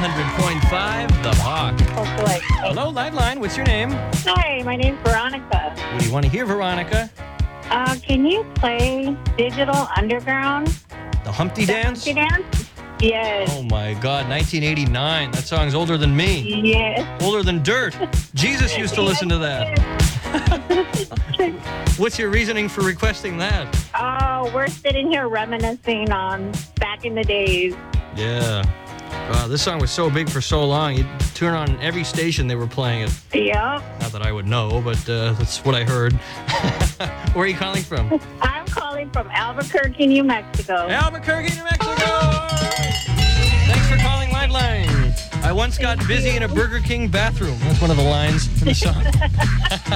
100.5 The Hawk. Hopefully. Hello, Liveline. What's your name? Hi, my name's Veronica. What do you want to hear, Veronica? Can you play Digital Underground? The Humpty Dance? Humpty Dance? Yes. Oh my God, 1989. That song's older than me. Yes. Older than dirt. Jesus used to listen to that. What's your reasoning for requesting that? Oh, we're sitting here reminiscing on back in the days. Yeah. Wow, this song was so big for so long. You'd turn on every station they were playing it. Yep. Not that I would know, but that's what I heard. Where are you calling from? I'm calling from Albuquerque, New Mexico. Albuquerque, New Mexico! Thanks for calling Liveline. I once got busy in a Burger King bathroom. That's one of the lines in the song.